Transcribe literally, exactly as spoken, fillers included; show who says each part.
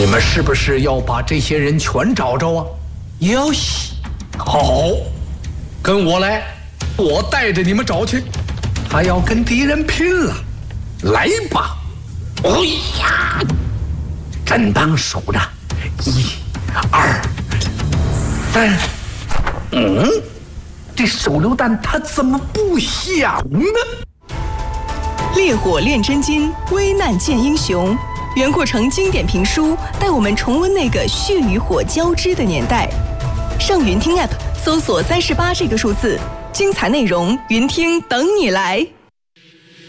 Speaker 1: 你们是不是要把这些人全找着啊？
Speaker 2: 要西，
Speaker 1: 好，跟我来，我带着你们找去。他要跟敌人拼了，来吧！哎呀，振邦数着，一、二、三，嗯，这手榴弹它怎么不响呢？
Speaker 3: 烈火炼真金，危难见英雄。袁阔成经典评书带我们重温那个血与火交织的年代。上云听 App 搜索三十八这个数字，精彩内容云听等你来。